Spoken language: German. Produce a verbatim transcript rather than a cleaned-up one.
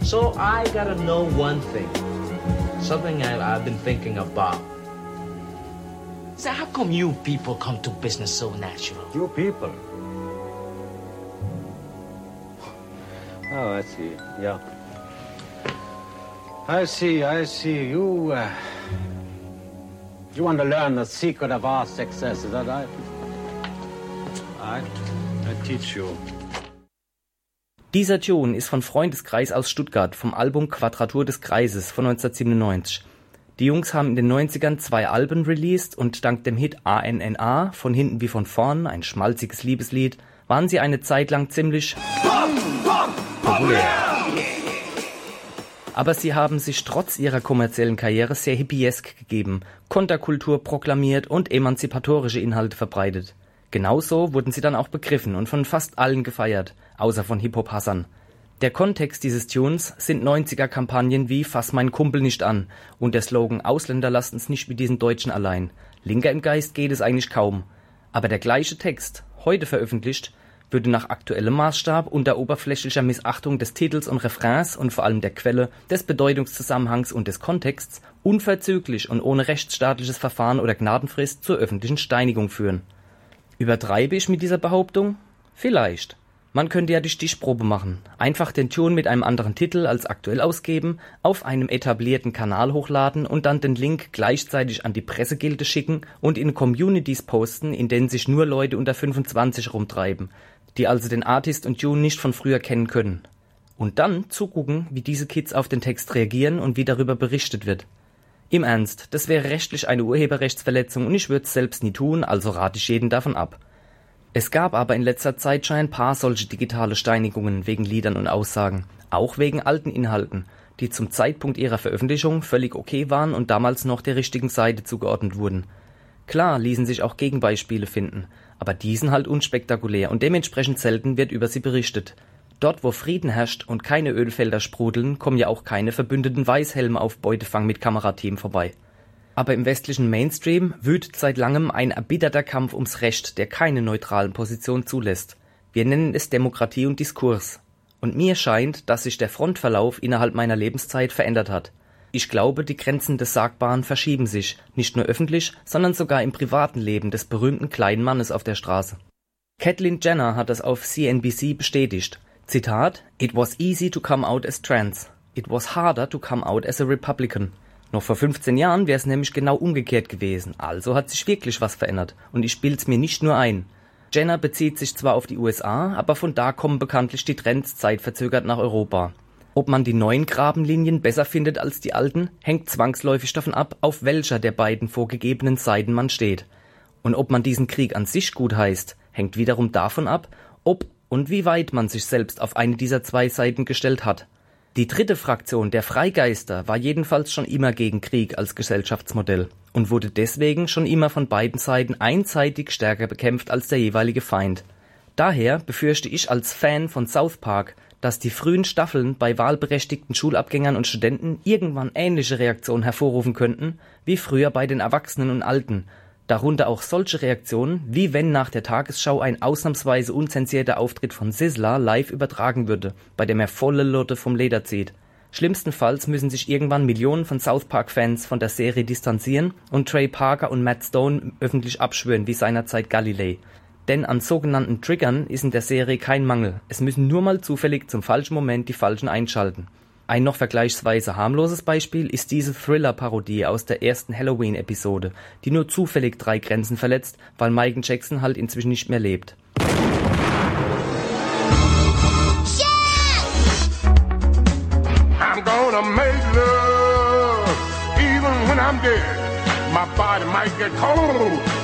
So I gotta know one thing. Something I, I've been thinking about. So how come you people come to business so natural? You people? Oh, I see. Yeah. I see, I see. You, uh, you want to learn the secret of our success, is that right? I, I teach you. Dieser Tune ist von Freundeskreis aus Stuttgart vom Album Quadratur des Kreises von neunzehnhundertsiebenundneunzig. Die Jungs haben in den neunzigern zwei Alben released und dank dem Hit A N N A, von hinten wie von vorn, ein schmalziges Liebeslied, waren sie eine Zeit lang ziemlich populär. Aber sie haben sich trotz ihrer kommerziellen Karriere sehr hippiesk gegeben, Konterkultur proklamiert und emanzipatorische Inhalte verbreitet. Genauso wurden sie dann auch begriffen und von fast allen gefeiert, außer von Hip-Hop-Hassern. Der Kontext dieses Tunes sind neunziger-Kampagnen wie »Fass meinen Kumpel nicht an« und der Slogan »Ausländer lassen's nicht mit diesen Deutschen allein«. Linker im Geist geht es eigentlich kaum. Aber der gleiche Text, heute veröffentlicht, würde nach aktuellem Maßstab unter oberflächlicher Missachtung des Titels und Refrains und vor allem der Quelle, des Bedeutungszusammenhangs und des Kontexts unverzüglich und ohne rechtsstaatliches Verfahren oder Gnadenfrist zur öffentlichen Steinigung führen. Übertreibe ich mit dieser Behauptung? Vielleicht. Man könnte ja die Stichprobe machen, einfach den Tune mit einem anderen Titel als aktuell ausgeben, auf einem etablierten Kanal hochladen und dann den Link gleichzeitig an die Pressegilde schicken und in Communities posten, in denen sich nur Leute unter fünfundzwanzig rumtreiben, die also den Artist und Tune nicht von früher kennen können. Und dann zugucken, wie diese Kids auf den Text reagieren und wie darüber berichtet wird. Im Ernst, das wäre rechtlich eine Urheberrechtsverletzung und ich würde es selbst nie tun, also rate ich jeden davon ab. Es gab aber in letzter Zeit schon ein paar solche digitale Steinigungen wegen Liedern und Aussagen, auch wegen alten Inhalten, die zum Zeitpunkt ihrer Veröffentlichung völlig okay waren und damals noch der richtigen Seite zugeordnet wurden. Klar ließen sich auch Gegenbeispiele finden, aber die sind halt unspektakulär und dementsprechend selten wird über sie berichtet. Dort, wo Frieden herrscht und keine Ölfelder sprudeln, kommen ja auch keine verbündeten Weißhelme auf Beutefang mit Kamerateam vorbei. Aber im westlichen Mainstream wütet seit langem ein erbitterter Kampf ums Recht, der keine neutralen Positionen zulässt. Wir nennen es Demokratie und Diskurs. Und mir scheint, dass sich der Frontverlauf innerhalb meiner Lebenszeit verändert hat. Ich glaube, die Grenzen des Sagbaren verschieben sich, nicht nur öffentlich, sondern sogar im privaten Leben des berühmten kleinen Mannes auf der Straße. Caitlyn Jenner hat es auf C N B C bestätigt. Zitat: It was easy to come out as trans. It was harder to come out as a Republican. Noch vor fünfzehn Jahren wäre es nämlich genau umgekehrt gewesen, also hat sich wirklich was verändert und ich bild's mir nicht nur ein. Jenner bezieht sich zwar auf die U S A, aber von da kommen bekanntlich die Trends zeitverzögert nach Europa. Ob man die neuen Grabenlinien besser findet als die alten, hängt zwangsläufig davon ab, auf welcher der beiden vorgegebenen Seiten man steht. Und ob man diesen Krieg an sich gut heißt, hängt wiederum davon ab, ob und wie weit man sich selbst auf eine dieser zwei Seiten gestellt hat. Die dritte Fraktion, der Freigeister, war jedenfalls schon immer gegen Krieg als Gesellschaftsmodell und wurde deswegen schon immer von beiden Seiten einseitig stärker bekämpft als der jeweilige Feind. Daher befürchte ich als Fan von South Park, dass die frühen Staffeln bei wahlberechtigten Schulabgängern und Studenten irgendwann ähnliche Reaktionen hervorrufen könnten, wie früher bei den Erwachsenen und Alten, darunter auch solche Reaktionen, wie wenn nach der Tagesschau ein ausnahmsweise unzensierter Auftritt von Sizzler live übertragen würde, bei dem er volle Lotte vom Leder zieht. Schlimmstenfalls müssen sich irgendwann Millionen von South Park-Fans von der Serie distanzieren und Trey Parker und Matt Stone öffentlich abschwören wie seinerzeit Galilei. Denn an sogenannten Triggern ist in der Serie kein Mangel, es müssen nur mal zufällig zum falschen Moment die Falschen einschalten. Ein noch vergleichsweise harmloses Beispiel ist diese Thriller-Parodie aus der ersten Halloween-Episode, die nur zufällig drei Grenzen verletzt, weil Michael Jackson halt inzwischen nicht mehr lebt. I'm gonna make love, even when I'm dead. My body might get cold.